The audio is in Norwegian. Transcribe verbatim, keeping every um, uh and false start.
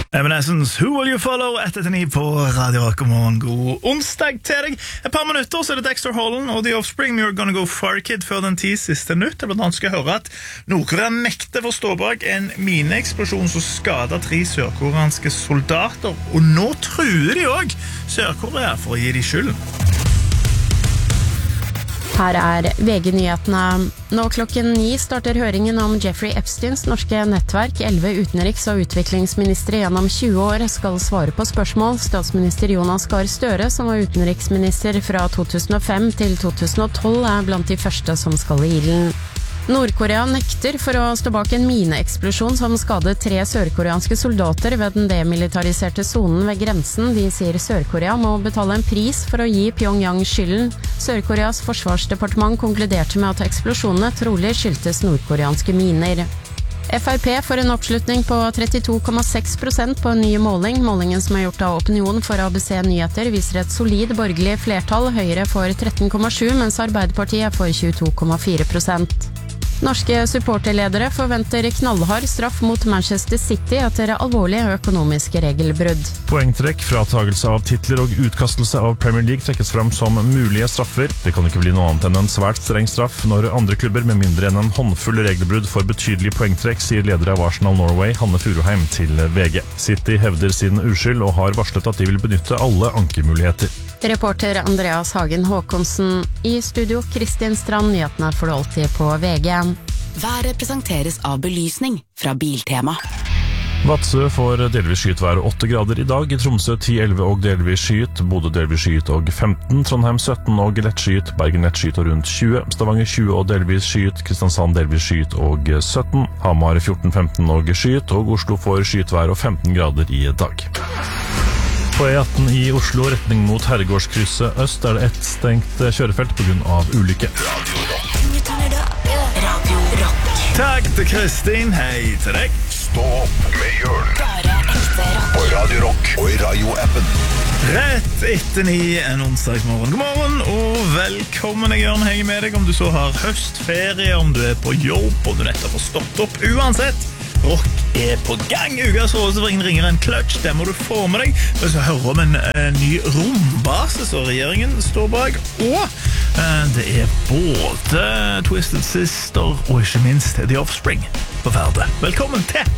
Evanescence, Who Will You Follow? Etter til ni på Radio Rock. God onsdag til deg. Et par minutter så er det Dexter Holland og The Offspring. You're Gonna Go Far Kid før den ti siste nytt. Jeg blant annet skal høre at Nordkorea nekter for å stå bak en mineeksplosjon som skadet tre sørkoreanske soldater. Og nå truer de også Sør-Korea for å gi de skylden. Her er V G-nyhetene. Nå klokken ni starter høringen om Jeffrey Epsteins norske nettverk. elleve utenriks- og utviklingsministre gjennom tjue år skal svare på spørsmål. Statsminister Jonas Gahr Støre, som var utenriksminister fra to tusen og fem til to tusen og tolv, er blant de første som skal i ilden. Nordkorea nekter for å stå bak en mineeksplosjon som skadet tre sørkoreanske soldater ved den demilitariserte zonen ved grensen. De sier Sør-Korea må betale en pris for å gi Pyongyang skylden. Sør-Koreas forsvarsdepartement konkluderte med at eksplosjonene trolig skyldtes nordkoreanske miner. F R P får en oppslutning på trettito komma seks prosent på en ny måling. Målingen som er gjort av Opinion for A B C Nyheter viser et solid borgerlig flertall. Høyre får tretten komma sju, mens Arbeiderpartiet får tjueto komma fire prosent. Norske supporterledere forventer knallhard straff mot Manchester City etter alvorlige økonomiske regelbrudd. Poengtrekk, fratagelse av titler og utkastelse av Premier League trekkes fram som mulige straffer. Det kan ikke bli noe annet enn en svært streng straff når andre klubber med mindre enn en håndfull regelbrudd får betydelig poengtrekk, sier leder av Arsenal Norway, Hanne Furuheim, til V G. City hevder sin uskyld og har varslet at de vil benytte alle ankemuligheter. Reporter Andreas Hagen Håkonsen. I studio Kristin Strand, nyhetene får du alltid på V G. Været presenteres av belysning fra Biltema. Vadsø får delvis skyet vær og åtte grader i dag. I Tromsø ti elleve og delvis skyet. Bodø delvis skyet og femten. Trondheim sytten og lett skyet. Bergen lett skyet og rundt tjue. Stavanger tjue og delvis skyet. Kristiansand delvis skyet og sytten. Hamar fjorten femten og skyet. Og Oslo får skyet vær og femten grader i dag. På E atten i Oslo, retning mot Herregårdskrysset øst, er det ett stengt kjørefelt på grunn av ulykke. Takk til Kristin, hei til deg. Stå opp med Jørn. Bare ekte rock. På Radio Rock og i radioappen. Rett etter ni en onsdagsmorgen. God morgen og velkommen. Jeg Jørn henger med deg om du så har høstferie, om du er på jobb, om du nettopp har stått opp. Uansett, rock er på gang. Ukas rådgivning ringer en clutch, det må du få med deg. Vi skal høre om en, en ny rombase som regjeringen står bak. Og eh, det er både Twisted Sister og ikke minst The Offspring på ferde. Velkommen til